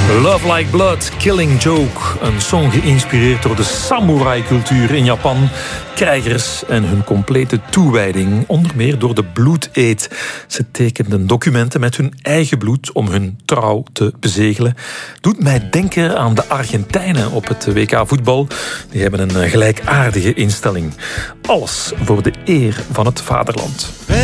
Love Like Blood, Killing Joke. Een song geïnspireerd door de samurai-cultuur in Japan. Krijgers en hun complete toewijding. Onder meer door de bloedeed. Ze tekenden documenten met hun eigen bloed om hun trouw te bezegelen. Doet mij denken aan de Argentijnen op het WK voetbal. Die hebben een gelijkaardige instelling. Alles voor de eer van het vaderland.